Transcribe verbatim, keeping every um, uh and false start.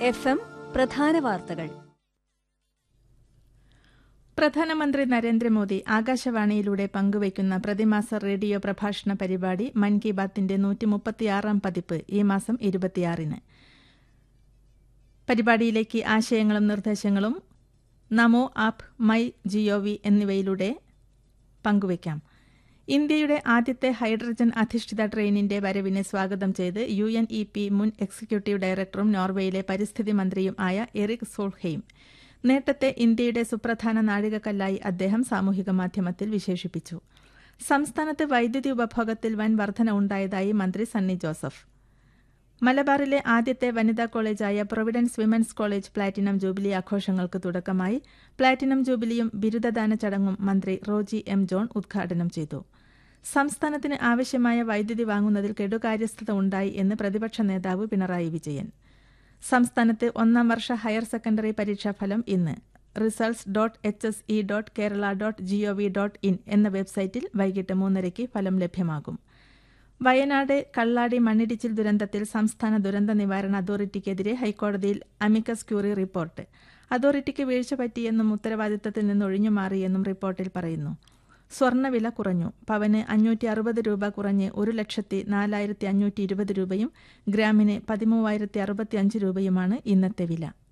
F M പ്രധാന വാർത്തകൾ. പ്രധാനമന്ത്രി നരേന്ദ്രമോദി ആകാശവാണിയിലൂടെ പങ്കുവയ്ക്കുന്ന പ്രതിമാസ റേഡിയോ പ്രഭാഷണ പരിപാടി മൻ കി ബാത്തിന്റെ നൂറ്റി മുപ്പത്തിയാറാം പതിപ്പ് ഈ മാസം ഇരുപത്തിയാറിന്. പരിപാടിയിലേക്ക് ആശയങ്ങളും നിർദ്ദേശങ്ങളും നമോ ആപ്പ്, മൈ ജിഒവി എന്നിവയിലൂടെ പങ്കുവയ്ക്കാം. ഇന്ത്യയുടെ ആദ്യത്തെ ഹൈഡ്രജൻ അധിഷ്ഠിത ട്രെയിനിന്റെ വരവിനെ സ്വാഗതം ചെയ്ത് യു എൻ ഇ പി മുൻ എക്സിക്യൂട്ടീവ് ഡയറക്ടറും നോർവേയിലെ പരിസ്ഥിതി മന്ത്രിയും ആയ എറിക് സോൾഹെയിം നേട്ടത്തെ ഇന്ത്യയുടെ സുപ്രധാന നാഴികക്കല്ലായി അദ്ദേഹം സാമൂഹിക മാധ്യമത്തിൽ വിശേഷിപ്പിച്ചു. സംസ്ഥാനത്ത് വൈദ്യുതി ഉപഭോഗത്തിൽ വൻ വർധന ഉണ്ടായതായി മന്ത്രി സണ്ണി ജോസഫ്. മലബാറിലെ ആദ്യത്തെ വനിതാ കോളേജായ Providence women's college platinum jubilee ആഘോഷങ്ങൾക്ക് തുടക്കമായി. പ്ലാറ്റിനം ജൂബിലിയും ബിരുദദാന ചടങ്ങും മന്ത്രി റോജി എം ജോൺ ഉദ്ഘാടനം ചെയ്തു. സംസ്ഥാനത്തിന് ആവശ്യമായ വൈദ്യുതി വാങ്ങുന്നതിൽ കെടുകാര്യസ്ഥത ഉണ്ടായി എന്ന് പ്രതിപക്ഷ നേതാവ് പിണറായി വിജയൻ. സംസ്ഥാനത്ത് ഒന്നാം വർഷ ഹയർ സെക്കൻഡറി പരീക്ഷാഫലം ഇന്ന്. Results dot H S E dot Kerala dot G O V dot in എന്ന വെബ്സൈറ്റിൽ വൈകിട്ട് മൂന്നരയ്ക്ക് ഫലം ലഭ്യമാകും. വയനാട് കള്ളാടി മണ്ണിടിച്ചിൽ ദുരന്തത്തിൽ സംസ്ഥാന ദുരന്ത നിവാരണ അതോറിറ്റിക്കെതിരെ ഹൈക്കോടതിയിൽ അമിക്കസ് ക്യൂറി റിപ്പോർട്ട്. അതോറിറ്റിക്ക് വീഴ്ച പറ്റിയെന്നും ഉത്തരവാദിത്തത്തിൽ നിന്ന് ഒഴിഞ്ഞുമാറിയെന്നും റിപ്പോർട്ടിൽ പറയുന്നു. സ്വർണ്ണവില കുറഞ്ഞു. പവന് അഞ്ഞൂറ്റി അറുപത് രൂപ കുറഞ്ഞ് ഒരു ലക്ഷത്തി നാലായിരത്തി അഞ്ഞൂറ്റി ഇരുപത് രൂപയും ഗ്രാമിന് പതിമൂവായിരത്തി അറുപത്തി അഞ്ച് രൂപയുമാണ് ഇന്നത്തെ വില.